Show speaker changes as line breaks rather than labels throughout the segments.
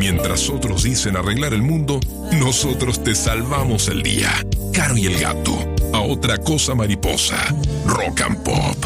Mientras otros dicen arreglar el mundo, nosotros te salvamos el día. Caro y el gato, a otra cosa mariposa. Rock and Pop.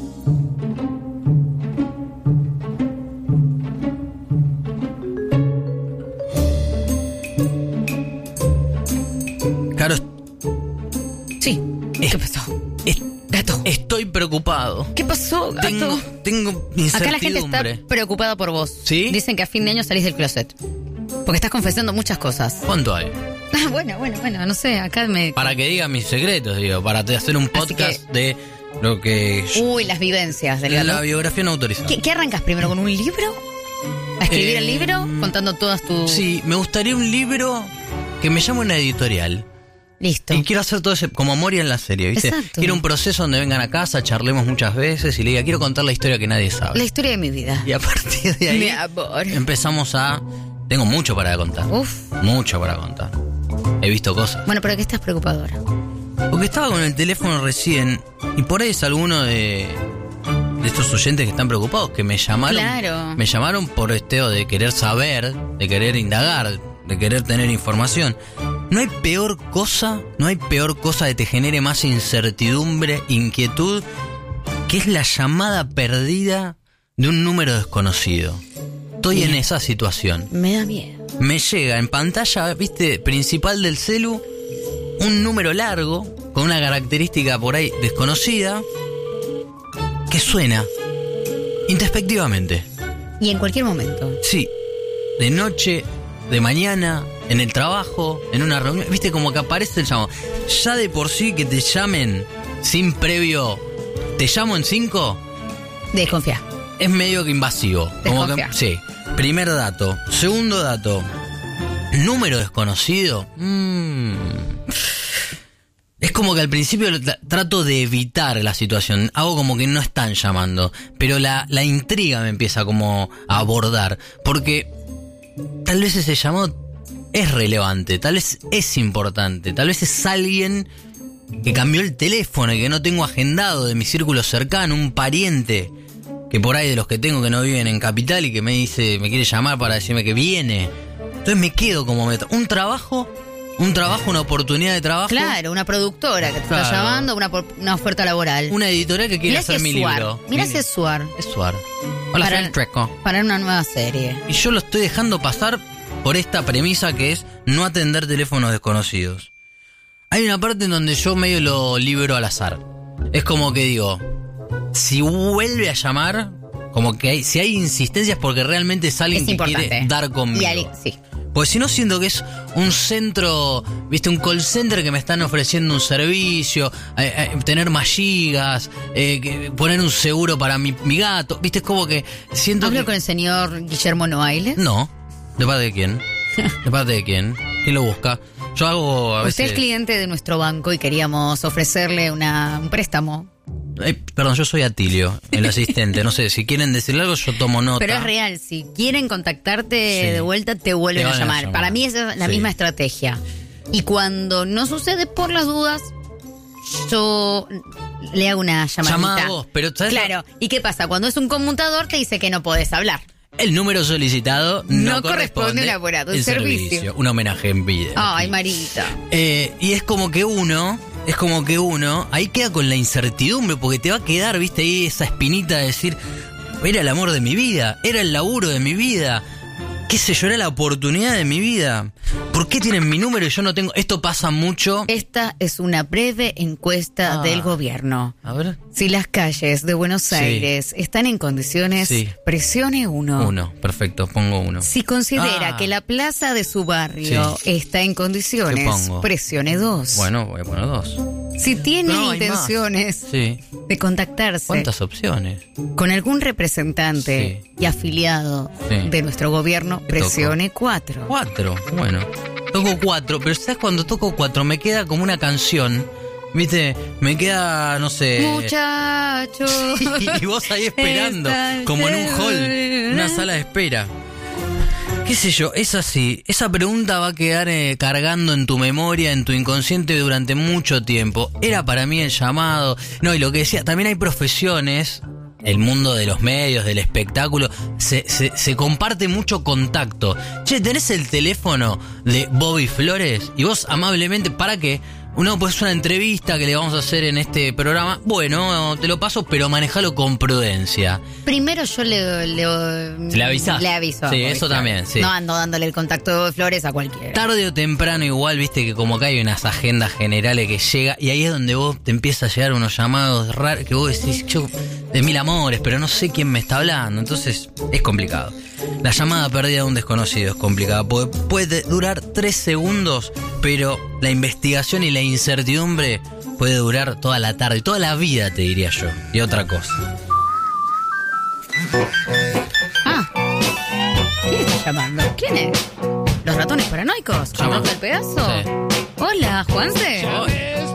Caro,
Sí, ¿qué pasó? Gato.
Estoy preocupado.
¿Qué pasó, gato?
Tengo incertidumbre.
Acá la gente está preocupada por vos.
¿Sí?
Dicen que a fin de año salís del closet. Porque estás confesando muchas cosas.
¿Cuánto hay?
Bueno, no sé, acá me...
Para que diga mis secretos, digo, para hacer un podcast de lo que...
Uy, las vivencias del gato.
La biografía no autorizada.
¿Qué arrancas primero? ¿Con un libro? ¿A escribir el libro? Contando todas tus...
Sí, me gustaría un libro que me llame una editorial.
Listo.
Y quiero hacer todo ese, como Moria en la serie, ¿viste?
Exacto.
Quiero un proceso donde vengan a casa, charlemos muchas veces y le diga, quiero contar la historia que nadie sabe.
La historia de mi vida.
Y a partir de ahí
Mi amor.
empezamos a... Tengo mucho para contar.
Uf.
Mucho para contar. He visto cosas.
Bueno, ¿pero qué estás preocupado ahora?
Porque estaba con el teléfono recién y por ahí es alguno de estos oyentes que están preocupados, que me llamaron.
Claro.
Me llamaron por de querer saber, de querer indagar, de querer tener información. No hay peor cosa que te genere más incertidumbre, inquietud, que es la llamada perdida de un número desconocido. Estoy en esa situación.
Me da miedo.
Me llega en pantalla, viste, principal del celu, un número largo, con una característica por ahí desconocida, que suena introspectivamente.
Y en cualquier momento.
Sí, de noche, de mañana, en el trabajo, en una reunión, viste como que aparece el llamado. Ya de por sí que te llamen sin previo, te llamo en 5,
Desconfía.
es medio que invasivo. Como que,
Desconfía.
sí, primer dato. Segundo dato, número desconocido. Es como que al principio trato de evitar la situación. Hago como que no están llamando. Pero la intriga me empieza como a abordar. Porque tal vez ese llamado es relevante. Tal vez es importante. Tal vez es alguien que cambió el teléfono y que no tengo agendado de mi círculo cercano. Un pariente que por ahí de los que tengo que no viven en Capital y que me dice, me quiere llamar para decirme que viene. Entonces me quedo como meta. Un trabajo, una oportunidad de trabajo.
Claro, una productora que te está
Claro.
llamando, una oferta laboral.
Una editorial que quiere
Mirá
hacer
si
mi
es Suar.
libro.
Mirá si es Suar.
Es Suar. Hola,
Para-
soy el Treco.
Para una nueva serie.
Y yo lo estoy dejando pasar por esta premisa que es no atender teléfonos desconocidos. Hay una parte en donde yo medio lo libero al azar. Es como que digo, si vuelve a llamar, como que si hay insistencias porque realmente es alguien
Es
que
importante.
quiere dar conmigo.
Sí.
Pues si no, siento que es un centro, viste, un call center que me están ofreciendo un servicio, tener más gigas, poner un seguro para mi gato, viste, es como que siento
¿Hablo
que...
con el señor Guillermo Noailles?
No, ¿de parte de quién? ¿De parte de quién? ¿Quién lo busca? Yo hago a
Usted
veces...
es cliente de nuestro banco y queríamos ofrecerle un préstamo.
Perdón, yo soy Atilio, el asistente. No sé, si quieren decirle algo, yo tomo nota.
Pero es real, si quieren contactarte
Sí.
de vuelta, te vuelven
Te
a
van a
llamar.
llamar.
Para mí esa es la
Sí.
misma estrategia. Y cuando no sucede por las dudas, yo le hago una llamadita.
Llamá a vos, pero ¿sabes?
Claro. ¿Y qué pasa? Cuando es un conmutador te dice que no podés hablar.
El número solicitado
No corresponde al apurado
el
servicio.
Un homenaje en vida.
Ay, Marita.
Y es como que uno ahí queda con la incertidumbre, porque te va a quedar, viste, ahí esa espinita de decir, era el amor de mi vida, era el laburo de mi vida, qué sé yo, era la oportunidad de mi vida. ¿Por qué tienen mi número y yo no tengo? Esto pasa mucho.
Esta es una breve encuesta del gobierno.
A ver.
Si las calles de Buenos
Sí.
Aires están en condiciones,
Sí.
presione 1.
1, perfecto, pongo 1.
Si considera que la plaza de su barrio está en condiciones,
¿Qué pongo?
presione 2.
Bueno, voy a poner 2.
Si tiene
No, hay
intenciones
Sí.
de contactarse
¿Cuántas opciones?
con algún representante y afiliado
Sí.
de nuestro gobierno, presione 4.
4, bueno. Toco 4, pero ¿sabes cuando toco 4? Me queda como una canción, ¿viste? Me queda, no sé...
Muchachos.
Y vos ahí esperando, como en un hall, una sala de espera. ¿Qué sé yo? Es así. Esa pregunta va a quedar cargando en tu memoria, en tu inconsciente durante mucho tiempo. Era para mí el llamado. No, y lo que decía, también hay profesiones el mundo de los medios, del espectáculo, se comparte mucho contacto. Che, ¿tenés el teléfono de Bobby Flores? Y vos amablemente, ¿para qué? No, pues es una entrevista que le vamos a hacer en este programa. Bueno, te lo paso, pero manejalo con prudencia.
Primero yo
¿Le avisás?
Le aviso.
Sí, eso también, sí.
No ando dándole el contacto de Bobby Flores a cualquiera.
Tarde o temprano igual, viste que como acá hay unas agendas generales que llega, y ahí es donde vos te empiezas a llegar unos llamados raros que vos decís, yo de mil amores, pero no sé quién me está hablando. Entonces es complicado. La llamada perdida de un desconocido es complicada. Puede durar 3 segundos, pero la investigación y la incertidumbre puede durar toda la tarde, toda la vida, te diría yo. Y otra cosa.
¿Quién está llamando? ¿Quién es? ¿Los ratones paranoicos? ¿Conozco el pedazo?
Sí.
Hola, Juanse.